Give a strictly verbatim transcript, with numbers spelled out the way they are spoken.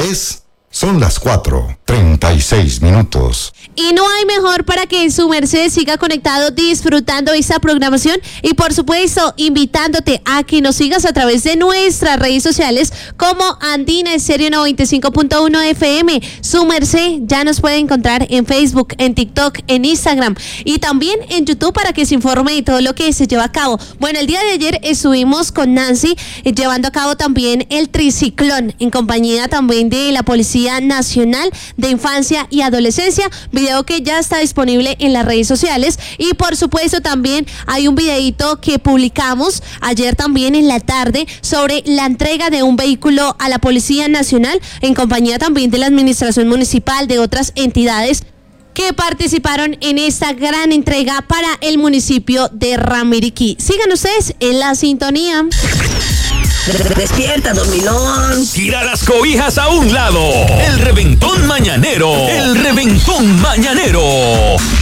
es... Son las cuatro, treinta y seis minutos. Y no hay mejor para que su merced siga conectado disfrutando esta programación y por supuesto invitándote a que nos sigas a través de nuestras redes sociales como Andina Estéreo noventa y cinco punto uno F M. Su merced ya nos puede encontrar en Facebook, en TikTok, en Instagram y también en YouTube para que se informe de todo lo que se lleva a cabo. Bueno, el día de ayer estuvimos con Nancy eh, llevando a cabo también el triciclón en compañía también de la Policía Nacional de Infancia y Adolescencia, video que ya está disponible en las redes sociales y por supuesto también hay un videito que publicamos ayer también en la tarde sobre la entrega de un vehículo a la Policía Nacional en compañía también de la Administración Municipal, de otras entidades que participaron en esta gran entrega para el municipio de Ramiriquí. Sigan ustedes en la sintonía. Despierta, dormilón. Tira las cobijas a un lado. El reventón mañanero. El reventón mañanero.